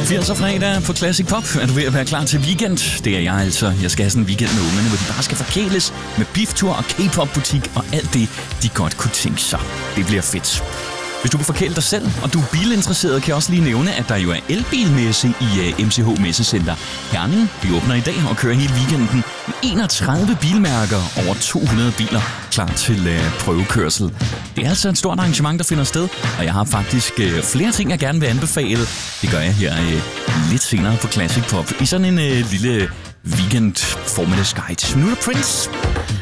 80'er fredag på Classic Pop. Er du ved at være klar til weekend? Det er jeg altså. Jeg skal have sådan en weekend med ungerne, hvor de bare skal forkæles med beeftur og K-pop-butik og alt det, de godt kunne tænke sig. Det bliver fedt. Hvis du kan forkæle dig selv, og du er bilinteresseret, kan jeg også lige nævne, at der jo er elbilmesse i MCH Messecenter Herning. Vi åbner i dag og kører hele weekenden med 31 bilmærker, over 200 biler klar til prøvekørsel. Det er altså et stort arrangement, der finder sted, og jeg har faktisk flere ting, jeg gerne vil anbefale. Det gør jeg her lidt senere på Classic Pop i sådan en lille weekend formiddagsguide. Nu er der Prince.